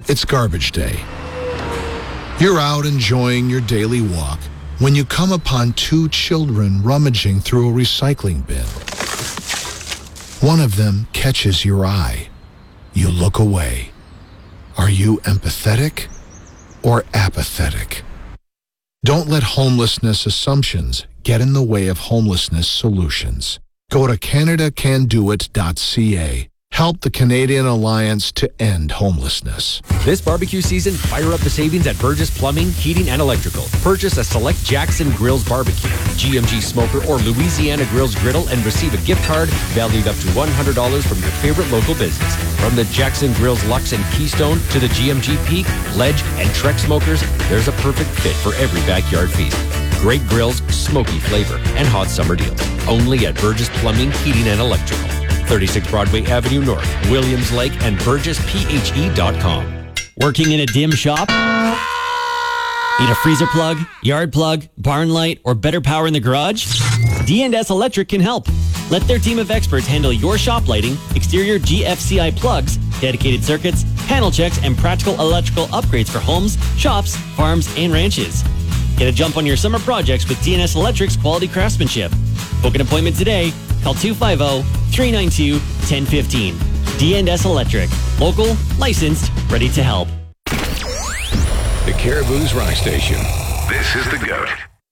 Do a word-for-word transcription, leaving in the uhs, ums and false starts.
It's garbage day. You're out enjoying your daily walk when you come upon two children rummaging through a recycling bin. One of them catches your eye. You look away. Are you empathetic or apathetic? Don't let homelessness assumptions get in the way of homelessness solutions. Go to Canada Can Do It dot C A. Help the Canadian Alliance to end homelessness. This barbecue season, fire up the savings at Burgess Plumbing, Heating and Electrical. Purchase a select Jackson Grills barbecue, G M G smoker, or Louisiana Grills griddle and receive a gift card valued up to one hundred dollars from your favorite local business. From the Jackson Grills Lux and Keystone to the G M G Peak, Ledge, and Trek smokers, there's a perfect fit for every backyard feast. Great grills, smoky flavor, and hot summer deals. Only at Burgess Plumbing, Heating and Electrical. thirty-six Broadway Avenue North, Williams Lake, and burgess p h e dot com. Working in a dim shop? Need a freezer plug, yard plug, barn light, or better power in the garage? D and S Electric can help. Let their team of experts handle your shop lighting, exterior G F C I plugs, dedicated circuits, panel checks, and practical electrical upgrades for homes, shops, farms, and ranches. Get a jump on your summer projects with D and S Electric's quality craftsmanship. Book an appointment today. Call two five zero, three nine two, one zero one five. D and S Electric. Local, licensed, ready to help. The Caribou's Rock Station. This is The Goat.